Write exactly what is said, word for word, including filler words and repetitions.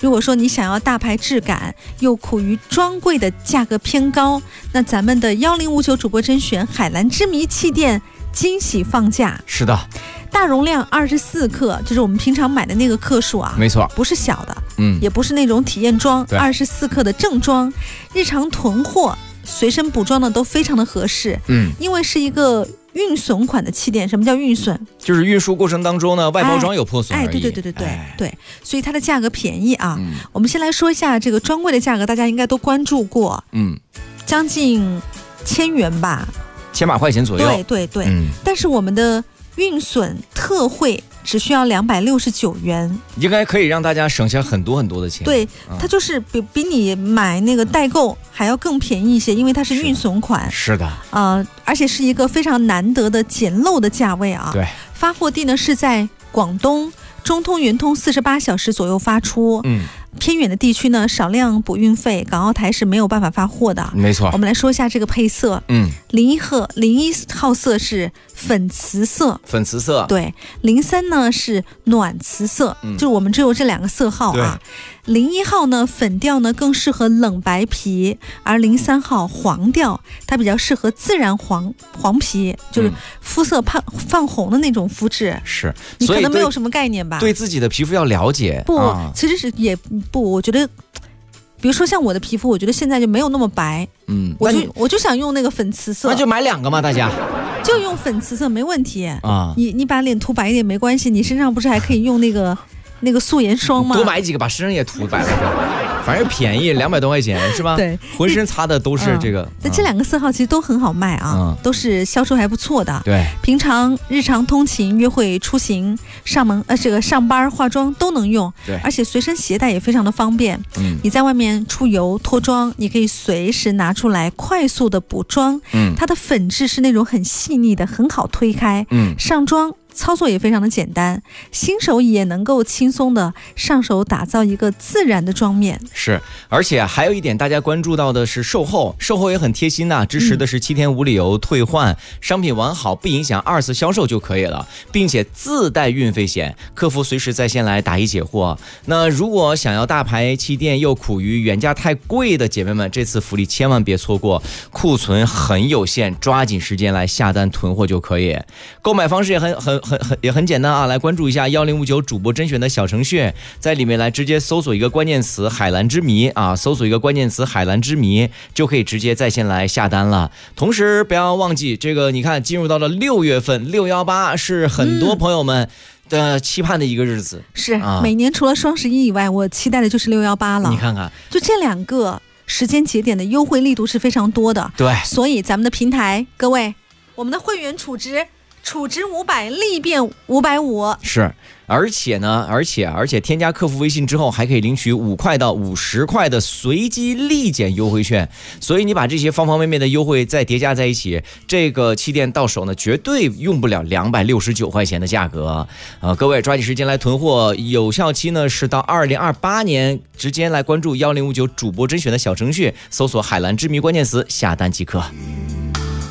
如果说你想要大牌质感又苦于专柜的价格偏高，那咱们的幺零五九主播甄选海蓝之谜气垫惊喜放价。 是的， 大容量二十四克，就是我们平常买的那个克数啊， 没错， 不是小的， 嗯， 也不是那种体验装，二十四克的正装，日常囤货、随身补装的都非常的合适， 嗯， 因为是一个运损款的气垫。什么叫运损？ 就是运输过程当中呢，外包装有破损而已。 哎，对对对对对、 哎、 对，所以它的价格便宜啊、 嗯。 我们先来说一下这个专柜的价格，大家应该都关注过， 嗯， 将近千元吧， 千把块钱左右。 对对对，嗯，但是我们的运损特惠只需要两百六十九元， 应该可以让大家省下很多很多的钱。 对，嗯、它就是比比你买那个代购还要更便宜一些，因为它是运损款。 是的， 呃，而且是一个非常难得的简陋的价位啊。 对， 发货地呢是在广东，中通、圆通四十八小时左右发出。嗯。偏远的地区呢，少量补运费，港澳台是没有办法发货的。 没错， 我们来说一下这个配色。嗯，零一号零一号色是粉瓷色， 粉瓷色。 对，零三呢是暖瓷色，嗯、就是我们只有这两个色号啊。零一号呢，粉调呢更适合冷白皮，而零三号黄调，它比较适合自然黄黄皮，就是肤色泛泛红的那种肤质。 是， 你可能没有什么概念吧？ 对自己的皮肤要了解。 不，啊、其实是也不，我觉得。比如说像我的皮肤，我觉得现在就没有那么白，嗯，我就我就想用那个粉瓷色， 那就买两个嘛，大家就用粉瓷色没问题啊。你你把脸涂白一点没关系，你身上不是还可以用那个那个素颜霜吗？ 多买几个，把身上也涂白了。反正便宜，两百多块钱是吧？ 对， 浑身擦的都是这个。 那、嗯、这两个色号其实都很好卖啊，嗯、都是销售还不错的。 对， 平常日常通勤、约会、出行、上门呃这个上班、化妆都能用。 对， 而且随身携带也非常的方便。嗯，你在外面出游脱妆，你可以随时拿出来快速的补妆。嗯，它的粉质是那种很细腻的，很好推开。嗯，上妆。操作也非常的简单，新手也能够轻松的上手打造一个自然的妆面。 是，而且还有一点大家关注到的是售后，售后也很贴心呐、啊，支持的是七天无理由退换，嗯、商品完好不影响二次销售就可以了，并且自带运费险，客服随时在线来答疑解惑。那如果想要大牌气垫又苦于原价太贵的姐妹们，这次福利千万别错过，库存很有限，抓紧时间来下单囤货就可以。购买方式也很很。很很也很简单啊，来关注一下幺零五九主播甄选的小程序，在里面来直接搜索一个关键词海蓝之谜啊，搜索一个关键词海蓝之谜就可以直接在线来下单了。同时不要忘记这个，你看进入到了六月份，六一八是很多朋友们的期盼的一个日子。 嗯、是、啊、每年除了双十一以外，我期待的就是六一八了。 你看看， 就这两个时间节点的优惠力度是非常多的。 对， 所以咱们的平台，各位，我们的会员储值。储值五百，立变五百五， 是，而且呢，而且而且添加客服微信之后，还可以领取五块到五十块的随机立减优惠券。所以你把这些方方面面的优惠再叠加在一起，这个气垫到手呢，绝对用不了两百六十九块钱的价格。呃，各位抓紧时间来囤货，有效期呢是到二零二八年，直接来关注幺零五九主播甄选的小程序，搜索海蓝之谜关键词下单即可。